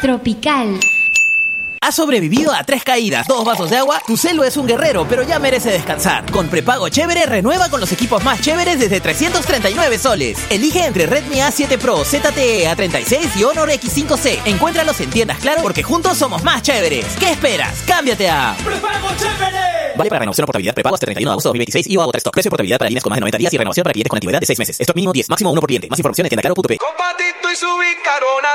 Tropical. Has sobrevivido a 3 caídas, 2 vasos de agua. Tu celu es un guerrero, pero ya merece descansar. Con prepago chévere, renueva con los equipos más chéveres desde 339 soles. Elige entre Redmi A7 Pro, ZTE A36 y Honor X5C. Encuéntralos en tiendas Claro, porque juntos somos más chéveres. ¿Qué esperas? ¡Cámbiate a ¡Prepago chévere! Vale para renovación o portabilidad prepago hasta 31 de agosto de 2026 y o agotar stock. Precio de portabilidad para líneas con más de 90 días y renovación para clientes con antigüedad de 6 meses. Stock mínimo 10, máximo 1 por cliente. Más información en tiendaclaro.p. Con Patito y su bicarona.